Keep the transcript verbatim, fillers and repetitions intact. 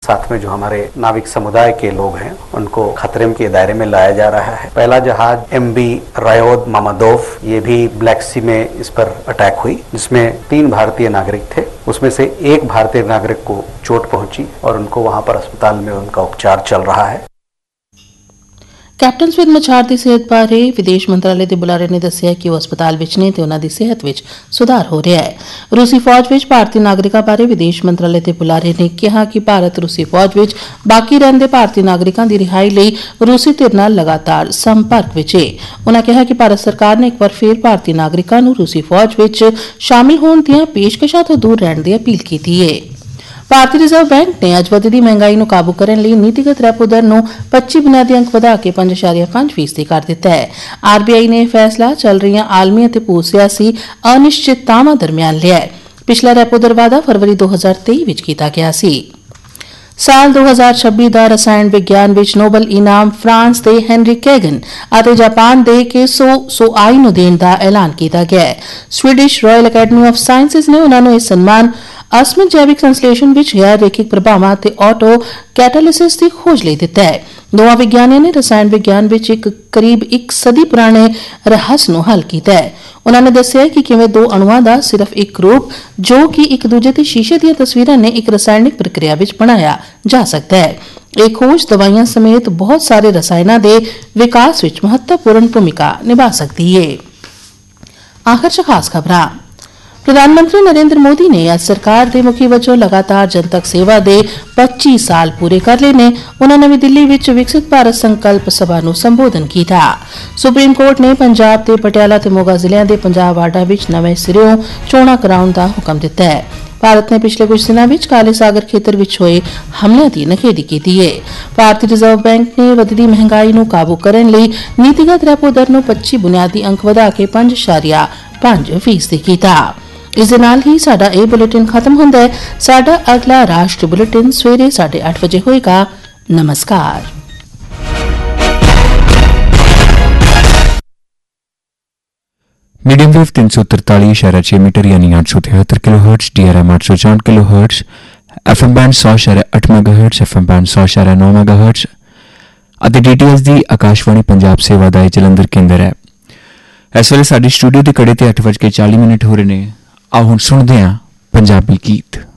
साथ में जो हमारे नाविक समुदाय के लोग हैं उनको खतरे के दायरे में लाया जा रहा है। पहला जहाज एम बी रायोद मामादोव, ये भी ब्लैक सी में इस पर अटैक हुई, जिसमें तीन भारतीय नागरिक थे। उसमें से एक भारतीय नागरिक को चोट पहुंची और उनको वहां पर अस्पताल में उनका उपचार चल रहा है। ਕੈਪਟਨ ਸਵਿੰਦ ਮਛਾਰ ਦੀ ਸਿਹਤ ਬਾਰੇ ਵਿਦੇਸ਼ ਮੰਤਰਾਲੇ ਦੇ ਬੁਲਾਰੇ ਨੇ ਦੱਸਿਆ ਕਿ ਉਹ ਹਸਪਤਾਲ ਵਿੱਚ ਨੇ ਤੇ ਉਨ੍ਹਾਂ ਦੀ ਸਿਹਤ ਵਿੱਚ ਸੁਧਾਰ ਹੋ ਰਿਹਾ ਹੈ। ਰੂਸੀ ਫੌਜ ਵਿੱਚ ਭਾਰਤੀ ਨਾਗਰਿਕਾਂ ਬਾਰੇ ਵਿਦੇਸ਼ ਮੰਤਰਾਲੇ ਦੇ ਬੁਲਾਰੇ ਨੇ ਕਿਹਾ ਕਿ ਭਾਰਤ ਰੂਸੀ ਫੌਜ ਵਿੱਚ ਬਾਕੀ ਰਹਿੰਦੇ ਭਾਰਤੀ ਨਾਗਰਿਕਾਂ ਦੀ ਰਿਹਾਈ ਲਈ ਰੂਸੀ ਧਿਰ ਨਾਲ ਲਗਾਤਾਰ ਸੰਪਰਕ ਵਿੱਚ ਹੈ। ਉਨ੍ਹਾਂ ਕਿਹਾ ਕਿ ਭਾਰਤ ਸਰਕਾਰ ਨੇ ਇੱਕ ਵਾਰ ਫੇਰ ਭਾਰਤੀ ਨਾਗਰਿਕਾਂ ਨੂੰ ਰੂਸੀ ਫੌਜ ਵਿੱਚ ਸ਼ਾਮਿਲ ਹੋਣ ਦੀਆਂ ਪੇਸ਼ਕਸ਼ਾਂ ਤੋਂ ਦੂਰ ਰਹਿਣ ਦੀ ਅਪੀਲ ਕੀਤੀ ਹੈ। ਭਾਰਤੀ ਰਿਜ਼ਰਵ ਬੈਂਕ ਨੇ ਅੱਜ ਵਧਦੀ ਮਹਿੰਗਾਈ ਨੂੰ ਕਾਬੂ ਕਰਨ ਲਈ ਨੀਤੀਗਤ ਰੈਪੋ ਦਰ ਨੂੰ ਪੱਚੀ ਬੁਨਿਆਦੀ ਅੰਕ ਵਧਾ ਕੇ ਪੰਜ ਦਸ਼ਮਲਵ ਪੰਜ ਫੀਸਦੀ ਕਰ ਦਿੱਤਾ ਹੈ। ਆਰ ਬੀ ਆਈ ਨੇ ਇਹ ਫੈਸਲਾ ਚੱਲ ਰਹੀਆਂ ਆਲਮੀ ਅਤੇ ਭੂ ਸਿਆਸੀ ਅਨਿਸ਼ਚਿਤਤਾਵਾਂ ਦਰਮਿਆਨ ਲਿਆ ਹੈ। ਪਿਛਲਾ ਰੈਪੋ ਦਰ ਵਾਧਾ ਫਰਵਰੀ ਦੋ ਹਜ਼ਾਰ ਤੇਈ ਵਿੱਚ ਕੀਤਾ ਗਿਆ ਸੀ। ਸਾਲ ਦੋ ਹਜ਼ਾਰ ਛੱਬੀ ਦਾ ਰਸਾਇਣ ਵਿਗਿਆਨ ਵਿੱਚ ਨੋਬਲ ਇਨਾਮ ਫਰਾਂਸ ਦੇ ਹੈਨਰੀ ਕੈਗਨ ਅਤੇ ਜਾਪਾਨ ਦੇ ਕੇਸੋ ਸੋਆਈ ਨੂੰ ਦੇਣ ਦਾ ਐਲਾਨ ਕੀਤਾ ਗਿਆ ਹੈ। Swedish royal academy of sciences ਨੇ ਉਨ੍ਹਾਂ ਨੂੰ ਇਹ ਸਨਮਾਨ ਅਸਮਿਕ ਜੈਵਿਕ ਸੰਸਲੇਸ਼ਨ ਵਿੱਚ ਗੈਰ ਰੇਖਿਕ ਪ੍ਰਭਾਵਾਂ ਅਤੇ ਆਟੋ ਕੈਟਾਲਿਸਿਸ ਦੀ ਖੋਜ ਲਈ ਦਿੱਤਾ ਹੈ। ਦੋਵਾਂ ਵਿਗਿਆਨੀਆਂ ਨੇ ਰਸਾਇਣ ਵਿਗਿਆਨ ਵਿੱਚ ਇੱਕ ਕਰੀਬ ਇੱਕ ਸਦੀ ਪੁਰਾਣੇ ਰਹੱਸ ਨੂੰ ਹੱਲ ਕੀਤਾ ਹੈ। ਉਨ੍ਹਾਂ ਨੇ ਦੱਸਿਆ ਕਿ ਕਿਵੇਂ ਦੋ ਅਣੂਆਂ ਦਾ ਸਿਰਫ ਇੱਕ ਰੂਪ ਜੋ ਕਿ ਇੱਕ ਦੂਜੇ ਦੀ ਸ਼ੀਸ਼ੇ ਦੀਆਂ ਤਸਵੀਰਾਂ ਨੇ ਇੱਕ ਰਸਾਇਣਿਕ ਪ੍ਰਕਿਰਿਆ ਵਿੱਚ ਬਣਾਇਆ ਜਾ ਸਕਦਾ ਹੈ। ਇਹ ਖੋਜ ਦਵਾਈਆਂ ਸਮੇਤ ਬਹੁਤ ਸਾਰੇ ਰਸਾਇਣਾਂ ਦੇ ਵਿਕਾਸ ਵਿੱਚ ਮਹੱਤਵਪੂਰਨ ਭੂਮਿਕਾ ਨਿਭਾ ਸਕਦੀ ਹੈ। ਆਖਰ 'ਚ ਖਾਸ ਖਬਰਾਂ। ਪ੍ਰਧਾਨ ਮੰਤਰੀ ਨਰਿੰਦਰ ਮੋਦੀ ਨੇ ਅੱਜ ਸਰਕਾਰ ਦੇ ਮੁਖੀ ਵਜੋਂ ਲਗਾਤਾਰ ਜਨਤਕ ਸੇਵਾ ਦੇ ਪੱਚੀ ਸਾਲ ਪੂਰੇ ਕਰ ਲਏ ਨੇ। ਉਨ੍ਹਾਂ ਨਵੀਂ ਦਿੱਲੀ ਵਿੱਚ ਵਿਕਸਿਤ ਭਾਰਤ ਸੰਕਲਪ ਸਭਾ ਨੂੰ ਸੰਬੋਧਨ ਕੀਤਾ। ਸੁਪਰੀਮ ਕੋਰਟ ਨੇ ਪੰਜਾਬ ਤੇ ਪਟਿਆਲਾ ਤੇ ਮੋਗਾ ਜ਼ਿਲ੍ਹਿਆਂ ਦੇ ਪੰਜਾਬ ਵਾਰਡਾਂ ਵਿੱਚ ਨਵੇਂ ਸਿਰਿਓਂ ਚੋਣਾਂ ਕਰਾਉਣ ਦਾ ਹੁਕਮ ਦਿੱਤਾ ਹੈ। ਭਾਰਤ ਨੇ ਪਿਛਲੇ ਕੁਝ ਦਿਨਾਂ ਵਿੱਚ ਕਾਲੇ ਸਾਗਰ ਖੇਤਰ ਵਿੱਚ ਹੋਏ ਹਮਲਿਆਂ ਦੀ ਨਿਖੇਧੀ ਕੀਤੀ ਹੈ। ਭਾਰਤੀ ਰਿਜ਼ਰਵ ਬੈਂਕ ਨੇ ਵਧਦੀ ਮਹਿੰਗਾਈ ਨੂੰ ਕਾਬੂ ਕਰਨ ਲਈ ਨੀਤੀਗਤ ਰੈਪੋ ਦਰ ਨੂੰ ਪੱਚੀ ਬੁਨਿਆਦੀ ਅੰਕ ਵਧਾ ਕੇ ਪੰਜ ਦਸ਼ਮਲਵ ਪੰਜ ਫੀਸਦੀ ਕੀਤਾ। ਇਸ ਦੇ ਨਾਲ ਹੀ ਸਾਡਾ ਇਹ ਬੁਲੇਟਿਨ ਖਤਮ ਹੁੰਦਾ ਹੈ। ਸਾਡਾ ਅਗਲਾ ਰਾਸ਼ਟਰੀ ਬੁਲੇਟਿਨ ਸਵੇਰੇ ਸਾਢੇ ਅੱਠ ਵਜੇ ਹੋਏਗਾ। ਨਮਸਕਾਰ। मीडियम वेव तीन सौ तरतालीस इशारा छह मीटर यानी आठ सौ तिहत्तर kilo hertz, D R M आठ सौ चौंठ kilo hertz, F M band सौ इशारा अठ mega hertz, F M band सौ इशारा नौ मेगा हर्ट्ज ਅਤੇ डी टी एस ਦੀ ਆਕਾਸ਼ਵਾਣੀ ਪੰਜਾਬ ਸੇਵਾ ਦਾ ਇਹ ਜਲੰਧਰ ਕੇਂਦਰ ਹੈ। ਇਸ ਵੇਲੇ ਸਾਡੀ ਸਟੂਡੀਓ ਦੇ ਘੜੀ ਤੇ ਅੱਠ ਵੱਜ ਕੇ ਚਾਲੀ ਮਿੰਟ ਹੋ ਰਹੇ ਨੇ। ਆਓ ਹੁਣ ਸੁਣਦੇ ਹਾਂ ਪੰਜਾਬੀ ਗੀਤ।